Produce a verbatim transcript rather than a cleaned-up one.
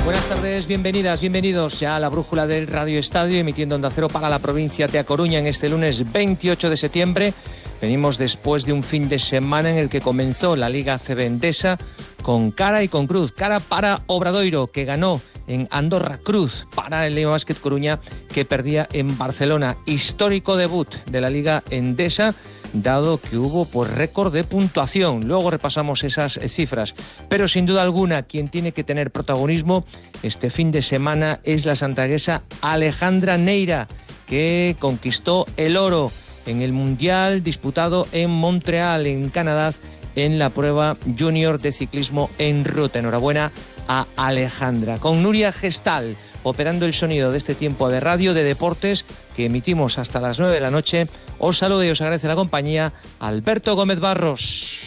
Buenas tardes, bienvenidas, bienvenidos ya a la brújula del Radio Estadio, emitiendo Onda Cero para la provincia de A Coruña en este lunes veintiocho de septiembre. Venimos después de un fin de semana en el que comenzó la Liga A C B Endesa con cara y con cruz. Cara para Obradoiro, que ganó en Andorra, cruz para el Leo Basket Coruña, que perdía en Barcelona. Histórico debut de la Liga Endesa, dado que hubo pues récord de puntuación. Luego repasamos esas cifras, pero sin duda alguna quien tiene que tener protagonismo este fin de semana es la santaguesa Alejandra Neira, que conquistó el oro en el Mundial disputado en Montreal, en Canadá, en la prueba junior de ciclismo en ruta. Enhorabuena a Alejandra. Con Nuria Gestal operando el sonido de este tiempo de radio de deportes que emitimos hasta las nueve de la noche. Os saludo y os agradece la compañía Alberto Gómez Barros.